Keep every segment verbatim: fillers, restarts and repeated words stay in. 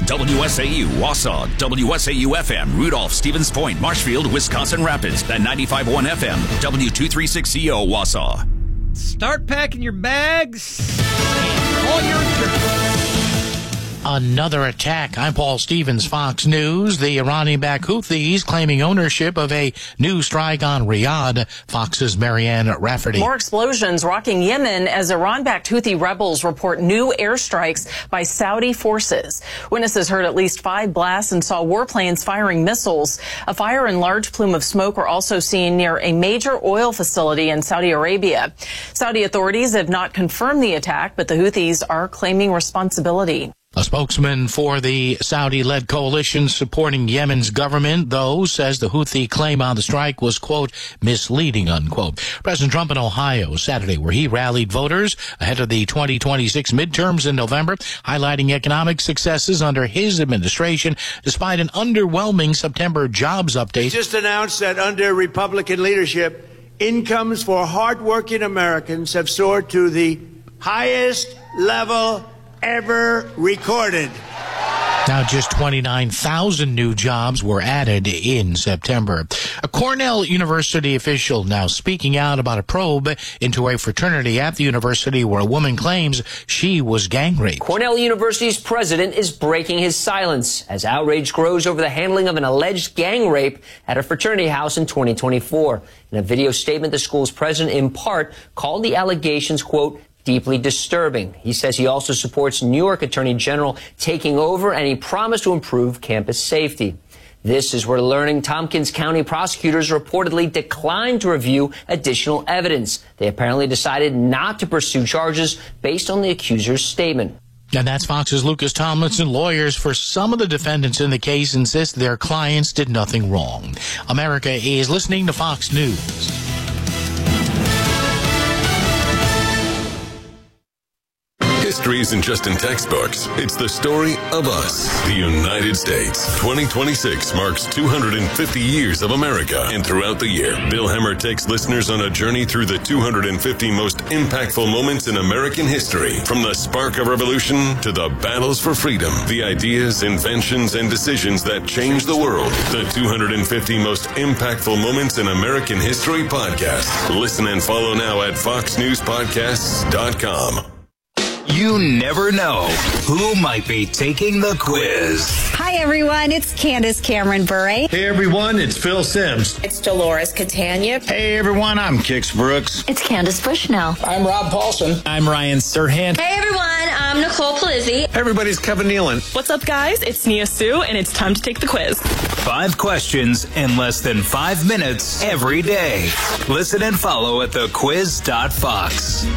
W S A U, Wausau, W S A U F M, Rudolph, Stevens Point, Marshfield, Wisconsin Rapids, and ninety-five point one F M, W two thirty-six C O, Wausau. Start packing your bags. All your Another attack. I'm Paul Stevens, Fox News. The Iranian-backed Houthis claiming ownership of a new strike on Riyadh. Fox's Marianne Rafferty. More explosions rocking Yemen as Iran-backed Houthi rebels report new airstrikes by Saudi forces. Witnesses heard at least five blasts and saw warplanes firing missiles. A fire and large plume of smoke were also seen near a major oil facility in Saudi Arabia. Saudi authorities have not confirmed the attack, but the Houthis are claiming responsibility. A spokesman for the Saudi-led coalition supporting Yemen's government, though, says the Houthi claim on the strike was, quote, misleading, unquote. President Trump in Ohio Saturday, where he rallied voters ahead of the twenty twenty-six midterms in November, highlighting economic successes under his administration, despite an underwhelming September jobs update. He just announced that under Republican leadership, incomes for hardworking Americans have soared to the highest level ever recorded. Now just twenty-nine thousand new jobs were added in September. A Cornell University official now speaking out about a probe into a fraternity at the university where a woman claims she was gang raped. Cornell University's president is breaking his silence as outrage grows over the handling of an alleged gang rape at a fraternity house in twenty twenty-four. In a video statement, the school's president in part called the allegations, quote, deeply disturbing. He says he also supports New York Attorney General taking over, and he promised to improve campus safety. This is where learning Tompkins County prosecutors reportedly declined to review additional evidence. They apparently decided not to pursue charges based on the accuser's statement. And that's Fox's Lucas Tomlinson. Lawyers for some of the defendants in the case insist their clients did nothing wrong. America is listening to Fox News. History isn't just in textbooks. It's the story of us, the United States. twenty twenty-six marks two hundred fifty years of America. And throughout the year, Bill Hemmer takes listeners on a journey through the two hundred fifty most impactful moments in American history. From the spark of revolution to the battles for freedom, the ideas, inventions, and decisions that changed the world. The two hundred fifty most impactful moments in American history podcast. Listen and follow now at fox news podcasts dot com. You never know who might be taking the quiz. Hi, everyone. It's Candace Cameron Bure. Hey, everyone. It's Phil Sims. It's Dolores Catania. Hey, everyone. I'm Kix Brooks. It's Candace Bushnell. I'm Rob Paulson. I'm Ryan Serhant. Hey, everyone. I'm Nicole Palizzi. Hey, everybody. It's Kevin Nealon. What's up, guys? It's Nia Sue, and it's time to take the quiz. Five questions in less than five minutes every day. Listen and follow at the quiz dot fox.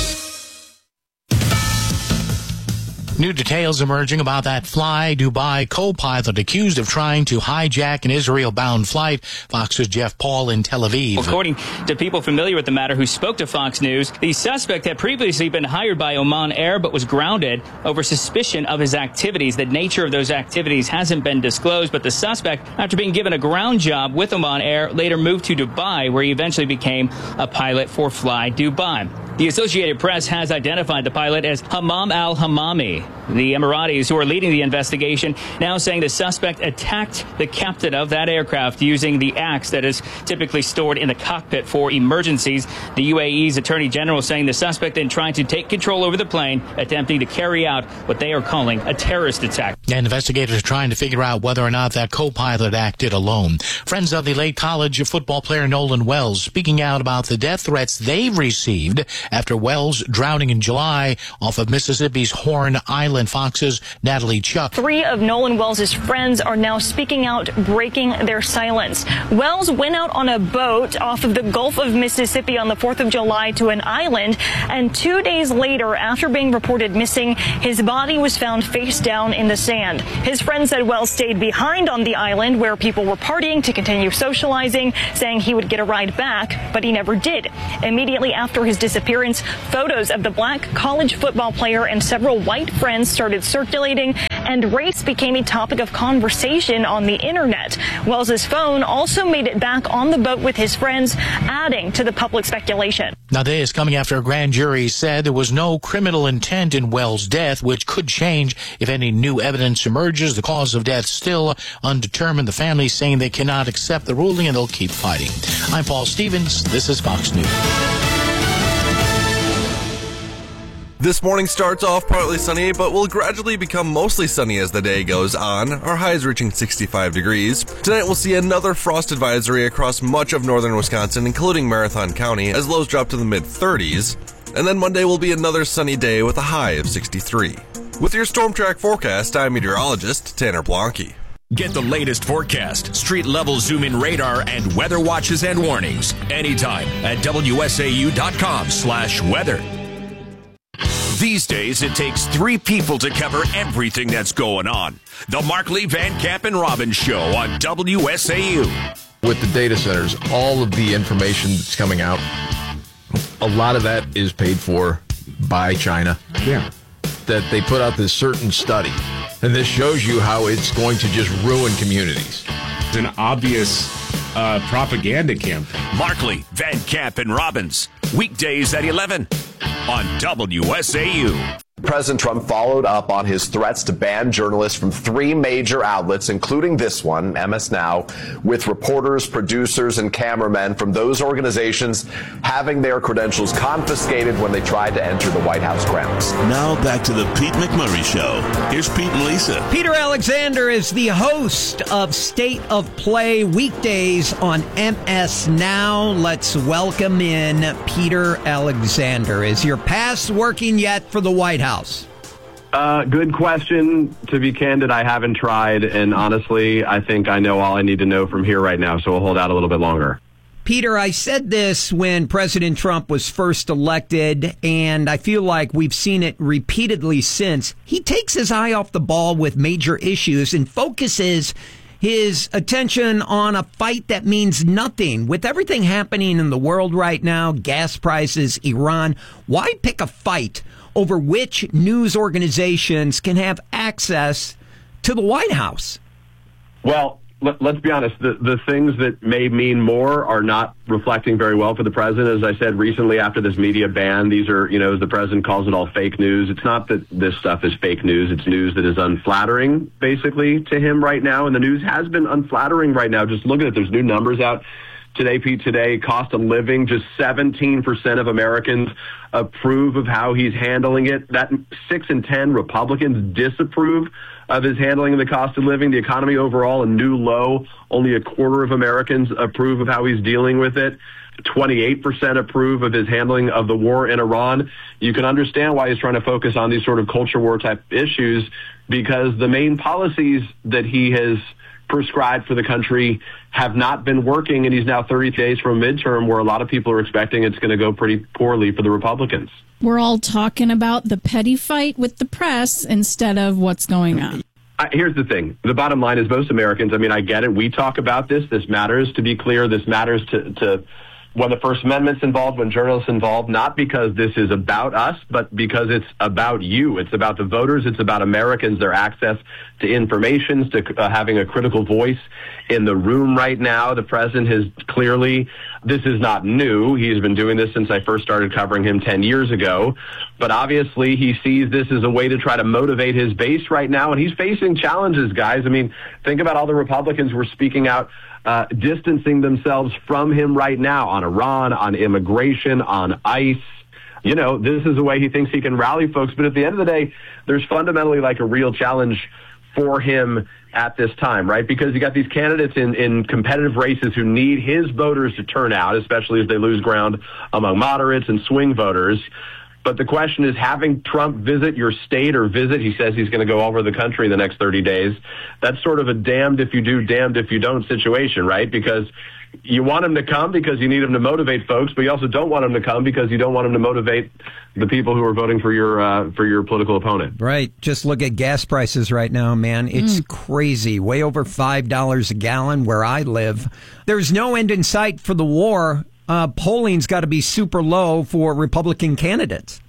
New details emerging about that Fly Dubai co-pilot accused of trying to hijack an Israel-bound flight. Fox's Jeff Paul in Tel Aviv. According to people familiar with the matter who spoke to Fox News, the suspect had previously been hired by Oman Air but was grounded over suspicion of his activities. The nature of those activities hasn't been disclosed, but the suspect, after being given a ground job with Oman Air, later moved to Dubai, where he eventually became a pilot for Fly Dubai. The Associated Press has identified the pilot as Hammam al-Hammami. The Emiratis, who are leading the investigation, now saying the suspect attacked the captain of that aircraft using the axe that is typically stored in the cockpit for emergencies. The U A E's Attorney General saying the suspect then tried to take control over the plane, attempting to carry out what they are calling a terrorist attack. And investigators are trying to figure out whether or not that co-pilot acted alone. Friends of the late college football player Nolan Wells speaking out about the death threats they've received after Wells drowning in July off of Mississippi's Horn Island. Fox's Natalie Chuck. Three of Nolan Wells' friends are now speaking out, breaking their silence. Wells went out on a boat off of the Gulf of Mississippi on the fourth of July to an island, and two days later, after being reported missing, his body was found face down in the sand. His friend said Wells stayed behind on the island where people were partying to continue socializing, saying he would get a ride back, but he never did. Immediately after his disappearance, photos of the black college football player and several white friends started circulating, and race became a topic of conversation on the internet. Wells's phone also made it back on the boat with his friends, adding to the public speculation. Now, this is coming after a grand jury said there was no criminal intent in Wells' death, which could change if any new evidence emerges. The cause of death still undetermined. The family saying they cannot accept the ruling and they'll keep fighting. I'm Paul Stevens. This is Fox News. This morning starts off partly sunny, but will gradually become mostly sunny as the day goes on, our highs reaching sixty-five degrees. Tonight we'll see another frost advisory across much of northern Wisconsin, including Marathon County, as lows drop to the mid-thirties. And then Monday will be another sunny day with a high of sixty-three. With your Storm Track forecast, I'm meteorologist Tanner Blanke. Get the latest forecast, street-level zoom-in radar, and weather watches and warnings anytime at W S A U dot com slash weather. These days, it takes three people to cover everything that's going on. The Markley, Van Camp, and Robbins Show on W S A U. With the data centers, all of the information that's coming out, a lot of that is paid for by China. Yeah. That they put out this certain study. And this shows you how it's going to just ruin communities. It's an obvious uh, propaganda campaign. Markley, Van Camp, and Robbins. Weekdays at eleven on W S A U. President Trump followed up on his threats to ban journalists from three major outlets, including this one, M S Now, with reporters, producers, and cameramen from those organizations having their credentials confiscated when they tried to enter the White House grounds. Now back to the Pete McMurray Show. Here's Pete and Lisa. Peter Alexander is the host of State of Play weekdays on M S Now. Let's welcome in Peter Alexander. Is your pass working yet for the White House? Uh, good question. To be candid, I haven't tried, and honestly, I think I know all I need to know from here right now, so we'll hold out a little bit longer. Peter, I said this when President Trump was first elected, and I feel like we've seen it repeatedly since. He takes his eye off the ball with major issues and focuses his attention on a fight that means nothing. With everything happening in the world right now, gas prices, Iran, why pick a fight over which news organizations can have access to the White House? Well, let, let's be honest. The, the things that may mean more are not reflecting very well for the president. As I said recently after this media ban, these are, you know, as the president calls it, all fake news. It's not that this stuff is fake news. It's news that is unflattering, basically, to him right now. And the news has been unflattering right now. Just look at it. There's new numbers out today, Pete, today, cost of living, just seventeen percent of Americans approve of how he's handling it. That six in ten Republicans disapprove of his handling of the cost of living. The economy overall, a new low. Only a quarter of Americans approve of how he's dealing with it. twenty-eight percent approve of his handling of the war in Iran. You can understand why he's trying to focus on these sort of culture war type issues, because the main policies that he has prescribed for the country have not been working, and he's now thirty days from a midterm where a lot of people are expecting it's going to go pretty poorly for the Republicans. We're all talking about the petty fight with the press instead of what's going on. Uh, here's the thing. The bottom line is most Americans, I mean, I get it. We talk about this. This matters. To be clear, this matters to, to when the First Amendment's involved, when journalists involved, not because this is about us, but because it's about you. It's about the voters. It's about Americans, their access to information, to uh, having a critical voice in the room right now. The president has clearly, this is not new. He's been doing this since I first started covering him ten years ago. But obviously he sees this as a way to try to motivate his base right now. And he's facing challenges, guys. I mean, think about all the Republicans who are speaking out, Uh, distancing themselves from him right now on Iran, on immigration, on ICE. You know, this is a way he thinks he can rally folks. But at the end of the day, there's fundamentally like a real challenge for him at this time, right? Because you got these candidates in, in competitive races who need his voters to turn out, especially as they lose ground among moderates and swing voters. But the question is, having Trump visit your state or visit, he says he's going to go all over the country in the next thirty days. That's sort of a damned if you do, damned if you don't situation, right? Because you want him to come because you need him to motivate folks, but you also don't want him to come because you don't want him to motivate the people who are voting for your uh, for your political opponent. Right. Just look at gas prices right now, man. It's mm. crazy. Way over five dollars a gallon where I live. There's no end in sight for the war. Uh, polling's got to be super low for Republican candidates.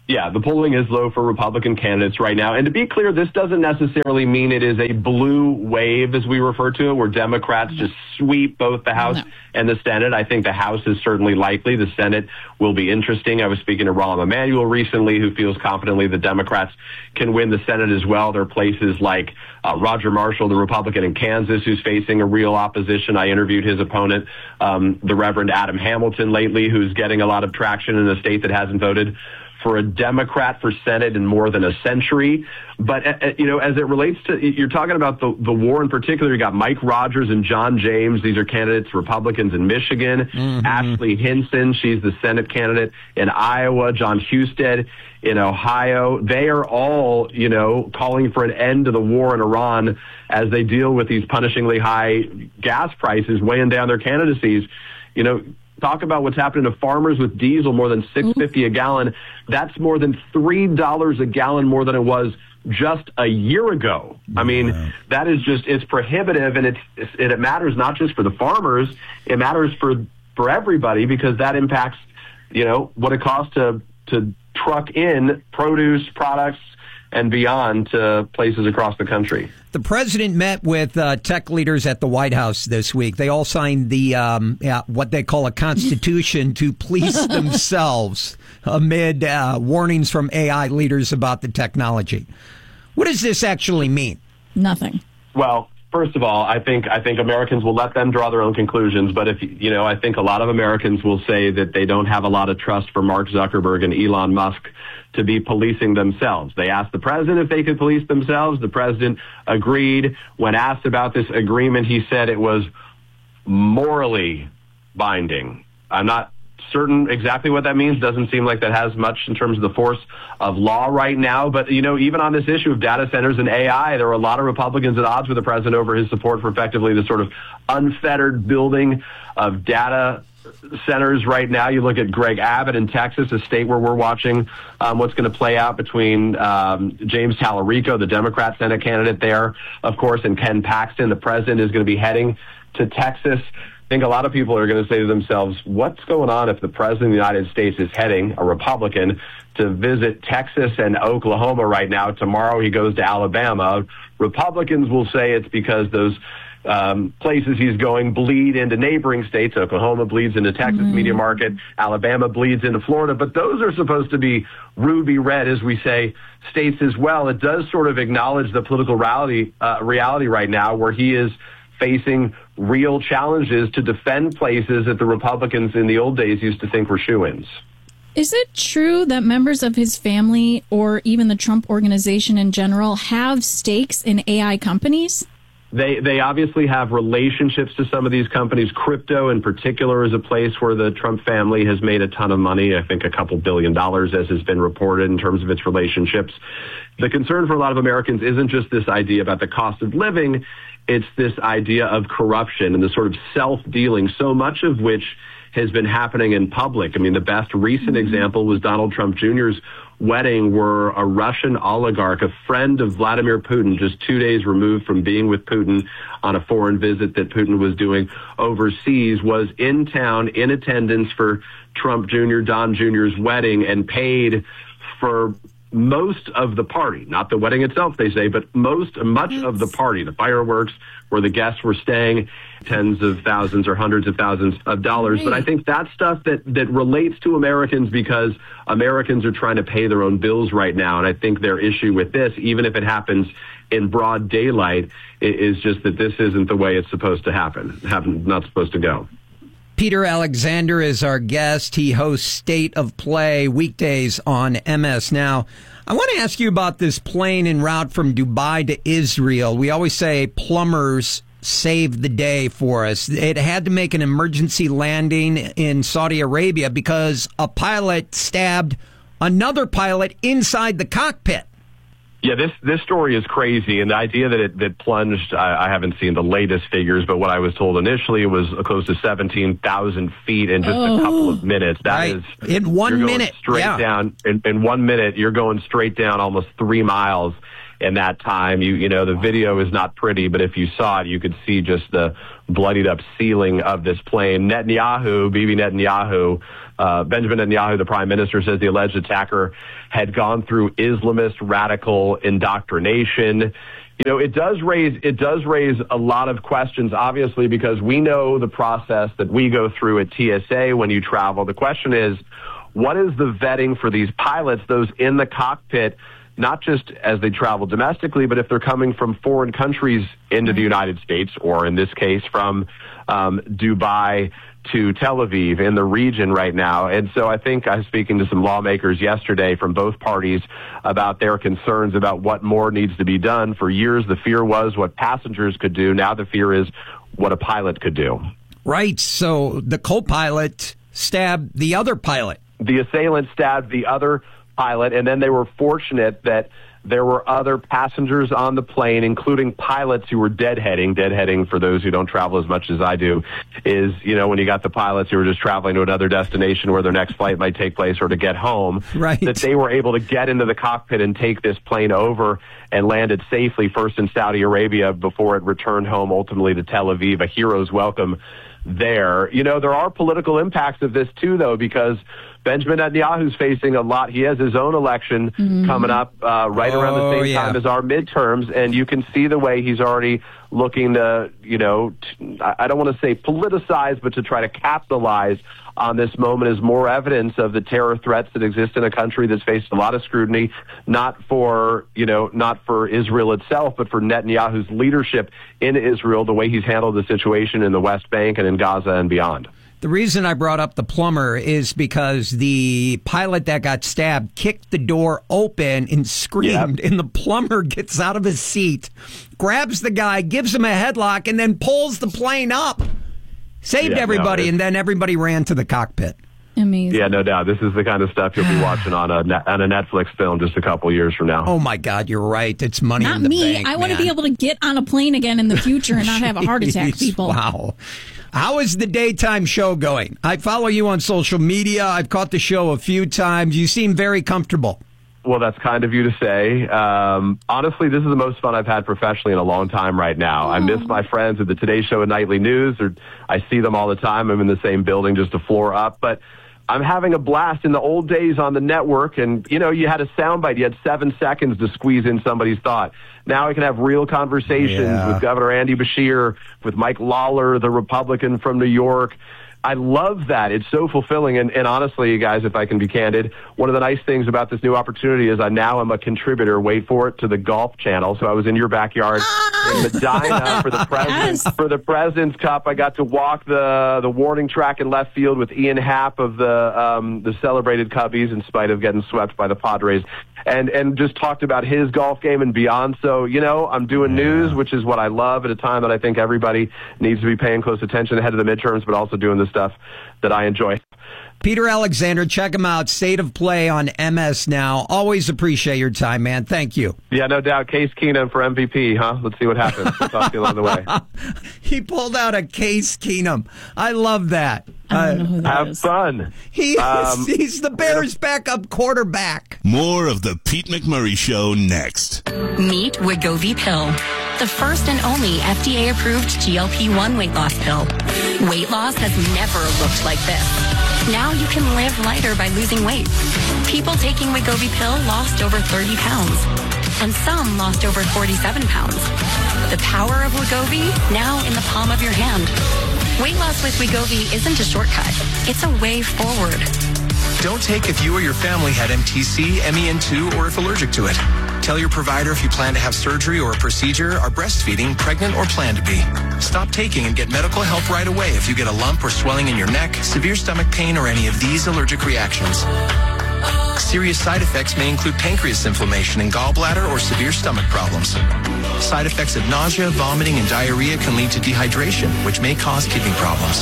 Yeah, the polling is low for Republican candidates right now. And to be clear, this doesn't necessarily mean it is a blue wave, as we refer to it, where Democrats just sweep both the House no. and the Senate. I think the House is certainly likely. The Senate will be interesting. I was speaking to Rahm Emanuel recently, who feels confidently the Democrats can win the Senate as well. There are places like uh, Roger Marshall, the Republican in Kansas, who's facing a real opposition. I interviewed his opponent, um, the Reverend Adam Hamilton, lately, who's getting a lot of traction in a state that hasn't voted for a Democrat for Senate in more than a century. But, uh, you know, as it relates to, you're talking about the, the war in particular, you got Mike Rogers and John James. These are candidates, Republicans in Michigan. Mm-hmm. Ashley Hinson, she's the Senate candidate in Iowa. John Husted in Ohio. They are all, you know, calling for an end to the war in Iran as they deal with these punishingly high gas prices weighing down their candidacies. You know, talk about what's happening to farmers with diesel, more than six fifty a gallon. That's more than three dollars a gallon more than it was just a year ago. I mean, that is just, it's prohibitive, and it's, it's it matters not just for the farmers, it matters for for everybody, because that impacts, you know, what it costs to to truck in produce, products, and beyond to places across the country. The president met with uh, tech leaders at the White House this week. They all signed the um, yeah, what they call a constitution to police themselves amid uh, warnings from A I leaders about the technology. What does this actually mean? Nothing. Well, first of all, I think I think Americans will let them draw their own conclusions. But if you know, I think a lot of Americans will say that they don't have a lot of trust for Mark Zuckerberg and Elon Musk to be policing themselves. They asked the president if they could police themselves. The president agreed. When asked about this agreement, he said it was morally binding. I'm not certain exactly what that means. Doesn't seem like that has much in terms of the force of law right now. But, you know, even on this issue of data centers and A I, there are a lot of Republicans at odds with the president over his support for effectively the sort of unfettered building of data centers right now. You look at Greg Abbott in Texas, a state where we're watching um, what's going to play out between um, James Tallarico, the Democrat Senate candidate there, of course, and Ken Paxton, the president, is going to be heading to Texas. I think a lot of people are going to say to themselves, what's going on if the president of the United States is heading, a Republican, to visit Texas and Oklahoma right now? Tomorrow he goes to Alabama. Republicans will say it's because those Um, places he's going bleed into neighboring states. Oklahoma bleeds into Texas mm-hmm. media market. Alabama bleeds into Florida. But those are supposed to be ruby red, as we say, states as well. It does sort of acknowledge the political reality, uh, reality right now, where he is facing real challenges to defend places that the Republicans in the old days used to think were shoo-ins. Is it true that members of his family, or even the Trump organization in general, have stakes in A I companies? They they obviously have relationships to some of these companies. Crypto, in particular, is a place where the Trump family has made a ton of money. I think a couple billion dollars, as has been reported, in terms of its relationships. The concern for a lot of Americans isn't just this idea about the cost of living. It's this idea of corruption and the sort of self-dealing, so much of which has been happening in public. I mean, the best recent example was Donald Trump Junior's wedding, where a Russian oligarch, a friend of Vladimir Putin, just two days removed from being with Putin on a foreign visit that Putin was doing overseas, was in town in attendance for Trump Junior, Don Junior's wedding, and paid for most of the party, not the wedding itself, they say, but most, much of the party, the fireworks, where the guests were staying, tens of thousands or hundreds of thousands of dollars. Right. But I think that's stuff that, that relates to Americans, because Americans are trying to pay their own bills right now. And I think their issue with this, even if it happens in broad daylight, is just that this isn't the way it's supposed to happen, happen not supposed to go. Peter Alexander is our guest. He hosts State of Play weekdays on M S Now. I want to ask you about this plane en route from Dubai to Israel. We always say plumbers saved the day for us. It had to make an emergency landing in Saudi Arabia because a pilot stabbed another pilot inside the cockpit. Yeah, this this story is crazy, and the idea that it that plunged, I, I haven't seen the latest figures, but what I was told initially was close to seventeen thousand feet in just oh, a couple of minutes. That right. is in one you're minute, going straight yeah. down. In, in one minute, you're going straight down almost three miles. in that time. You you know, the video is not pretty, but if you saw it, you could see just the bloodied up ceiling of this plane. Netanyahu, Bibi Netanyahu, uh, Benjamin Netanyahu, the prime minister, says the alleged attacker had gone through Islamist radical indoctrination. You know, it does raise it does raise a lot of questions, obviously, because we know the process that we go through at T S A when you travel. The question is, what is the vetting for these pilots, those in the cockpit, not just as they travel domestically, but if they're coming from foreign countries into the United States, or in this case from um, Dubai to Tel Aviv in the region right now. And so I think I was speaking to some lawmakers yesterday from both parties about their concerns about what more needs to be done. For years, the fear was what passengers could do. Now the fear is what a pilot could do. Right. So the co-pilot stabbed the other pilot. The assailant stabbed the other pilot, and then they were fortunate that there were other passengers on the plane, including pilots who were deadheading. Deadheading, for those who don't travel as much as I do, is, you know, when you got the pilots who are just traveling to another destination where their next flight might take place or to get home, right, that they were able to get into the cockpit and take this plane over and land it safely, first in Saudi Arabia before it returned home ultimately to Tel Aviv, a hero's welcome there. You know, there are political impacts of this too, though, because Benjamin Netanyahu's facing a lot. He has his own election mm-hmm. coming up uh, right oh, around the same yeah. time as our midterms, and you can see the way he's already looking to, you know, t- I don't want to say politicize, but to try to capitalize on this moment as more evidence of the terror threats that exist in a country that's faced a lot of scrutiny, not for, you know, not for Israel itself, but for Netanyahu's leadership in Israel, the way he's handled the situation in the West Bank and in Gaza and beyond. The reason I brought up the plumber is because the pilot that got stabbed kicked the door open and screamed, yep. and the plumber gets out of his seat, grabs the guy, gives him a headlock, and then pulls the plane up. Saved yeah, everybody, no, and then everybody ran to the cockpit. Amazing. Yeah, no doubt. This is the kind of stuff you'll be watching on a on a Netflix film just a couple years from now. Oh, my God, you're right. It's money not in the me. bank, I want man. to be able to get on a plane again in the future and not have a heart attack, people. Wow. How is the daytime show going? I follow you on social media. I've caught the show a few times. You seem very comfortable. Well, that's kind of you to say. Um, honestly, this is the most fun I've had professionally in a long time right now. Oh. I miss my friends at the Today Show and Nightly News. Or I see them all the time. I'm in the same building, just a floor up. But I'm having a blast. In the old days on the network, and, you know, you had a soundbite. You had seven seconds to squeeze in somebody's thought. Now I can have real conversations yeah. with Governor Andy Beshear, with Mike Lawler, the Republican from New York. I love that. It's so fulfilling. And, and honestly, you guys, if I can be candid, one of the nice things about this new opportunity is I now am a contributor, wait for it, to the Golf Channel. So I was in your backyard in Medina for the President's, yes. for the President's Cup. I got to walk the the warning track in left field with Ian Happ of the um, the celebrated Cubbies, in spite of getting swept by the Padres. And and just talked about his golf game and beyond. So, you know, I'm doing yeah. news, which is what I love at a time that I think everybody needs to be paying close attention ahead of the midterms, but also doing the stuff that I enjoy. Peter Alexander, check him out. State of Play on M S Now. Always appreciate your time, man. Thank you. Yeah, no doubt. Case Keenum for M V P, huh? Let's see what happens. We'll talk to you along the way. He pulled out a Case Keenum. I love that. I don't know who that have is. fun. He is, um, he's the Bears' backup quarterback. More of the Pete McMurray Show next. Meet Wegovy Pill, the first and only F D A-approved G L P one weight loss pill. Weight loss has never looked like this. Now you can live lighter by losing weight. People taking Wegovy Pill lost over thirty pounds, and some lost over forty-seven pounds. The power of Wegovy, now in the palm of your hand. Weight loss with Wegovy isn't a shortcut. It's a way forward. Don't take if you or your family had M T C, M E N two, or if allergic to it. Tell your provider if you plan to have surgery or a procedure, are breastfeeding, pregnant, or plan to be. Stop taking and get medical help right away if you get a lump or swelling in your neck, severe stomach pain, or any of these allergic reactions. Serious side effects may include pancreas inflammation and gallbladder or severe stomach problems. Side effects of nausea, vomiting, and diarrhea can lead to dehydration, which may cause kidney problems.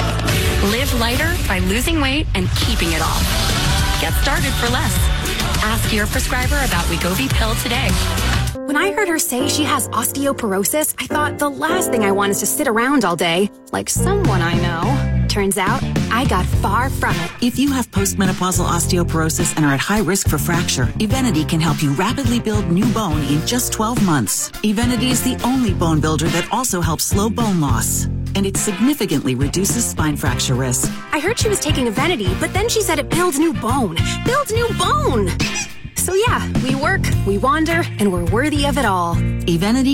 Live lighter by losing weight and keeping it off. Get started for less. Ask your prescriber about Wegovy Pill today. When I heard her say she has osteoporosis, I thought the last thing I want is to sit around all day, like someone I know. Turns out, I got far from it. If you have postmenopausal osteoporosis and are at high risk for fracture, Evenity can help you rapidly build new bone in just twelve months. Evenity is the only bone builder that also helps slow bone loss, and it significantly reduces spine fracture risk. I heard she was taking Evenity, but then she said it builds new bone. Builds new bone! So yeah, we work, we wander, and we're worthy of it all. Evenity